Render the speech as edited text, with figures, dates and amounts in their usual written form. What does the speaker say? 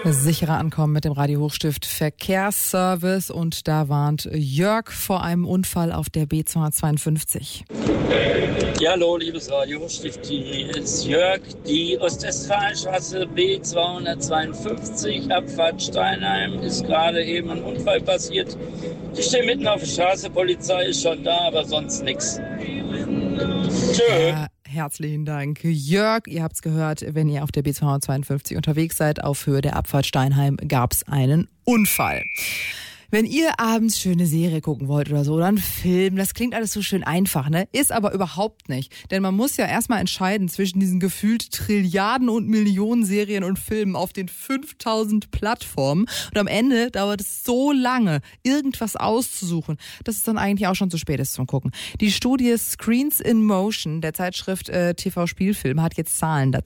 Sicherer ankommen mit dem Radio Hochstift Verkehrsservice, und da warnt Jörg vor einem Unfall auf der B252. Ja, hallo, liebes Radio Hochstift, hier ist Jörg. Die Ostwestfalenstraße B252, Abfahrt Steinheim, ist gerade eben ein Unfall passiert. Ich stehe mitten auf der Straße, Polizei ist schon da, aber sonst nichts. Tschö. Herzlichen Dank, Jörg. Ihr habt es gehört, wenn ihr auf der B252 unterwegs seid, auf Höhe der Abfahrt Steinheim gab es einen Unfall. Wenn ihr abends schöne Serie gucken wollt oder so, oder einen Film, das klingt alles so schön einfach, ne? Ist aber überhaupt nicht. Denn man muss ja erstmal entscheiden zwischen diesen gefühlt Trilliarden und Millionen Serien und Filmen auf den 5000 Plattformen. Und am Ende dauert es so lange, irgendwas auszusuchen, dass es dann eigentlich auch schon zu spät ist zum Gucken. Die Studie Screens in Motion der Zeitschrift TV Spielfilm hat jetzt Zahlen dazu.